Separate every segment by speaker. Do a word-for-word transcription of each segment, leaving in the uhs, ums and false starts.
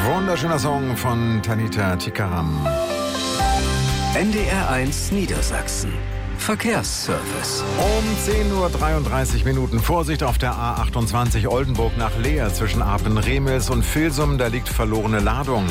Speaker 1: Wunderschöner Song von Tanita Tikaram.
Speaker 2: N D R eins Niedersachsen. Verkehrsservice.
Speaker 1: Um zehn Uhr dreiunddreißig Minuten. Vorsicht auf der A achtundzwanzig Oldenburg nach Leer zwischen Apen-Remels und Vilsum. Da liegt verlorene Ladung.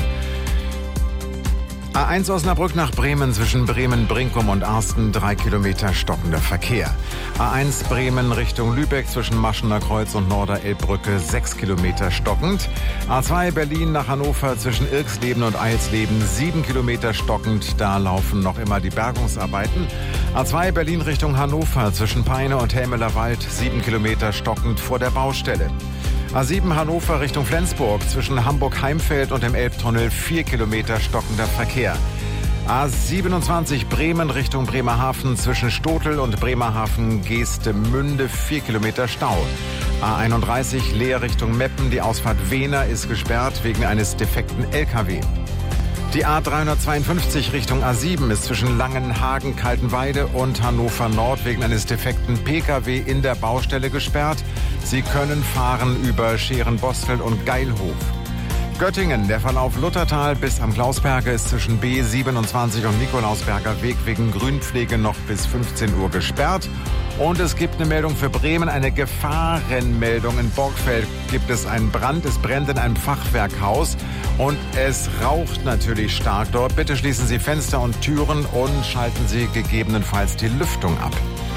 Speaker 1: A eins Osnabrück nach Bremen zwischen Bremen-Brinkum und Arsten, drei Kilometer stockender Verkehr. A eins Bremen Richtung Lübeck zwischen Maschener Kreuz und Norderelbbrücke, sechs Kilometer stockend. A zwei Berlin nach Hannover zwischen Irksleben und Eilsleben, sieben Kilometer stockend. Da laufen noch immer die Bergungsarbeiten. A zwei Berlin Richtung Hannover zwischen Peine und Helmeler Wald, sieben Kilometer stockend vor der Baustelle. A sieben Hannover Richtung Flensburg zwischen Hamburg-Heimfeld und dem Elbtunnel, vier Kilometer stockender Verkehr. A siebenundzwanzig Bremen Richtung Bremerhaven zwischen Stotel und Bremerhaven-Geestemünde, vier Kilometer Stau. A einunddreißig Leer Richtung Meppen, die Ausfahrt Wehner ist gesperrt wegen eines defekten L K W. Die A dreihundertzweiundfünfzig Richtung A sieben ist zwischen Langenhagen, Kaltenweide und Hannover Nord wegen eines defekten P K W in der Baustelle gesperrt. Sie können fahren über Scherenbostel und Geilhof. Göttingen, der Verlauf Luthertal bis am Klausberger ist zwischen B siebenundzwanzig und Nikolausberger Weg wegen Grünpflege noch bis fünfzehn Uhr gesperrt. Und es gibt eine Meldung für Bremen, eine Gefahrenmeldung. In Borgfeld gibt es einen Brand, es brennt in einem Fachwerkhaus und es raucht natürlich stark dort. Bitte schließen Sie Fenster und Türen und schalten Sie gegebenenfalls die Lüftung ab.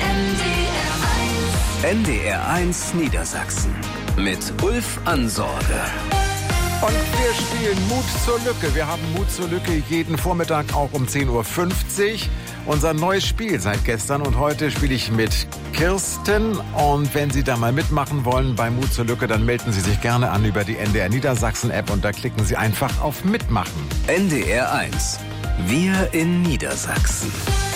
Speaker 2: N D R eins Niedersachsen mit Ulf Ansorge.
Speaker 1: Und wir spielen Mut zur Lücke. Wir haben Mut zur Lücke jeden Vormittag auch um zehn Uhr fünfzig. Unser neues Spiel seit gestern und heute spiele ich mit Kirsten. Und wenn Sie da mal mitmachen wollen bei Mut zur Lücke, dann melden Sie sich gerne an über die N D R Niedersachsen App und da klicken Sie einfach auf Mitmachen.
Speaker 2: N D R eins. Wir in Niedersachsen.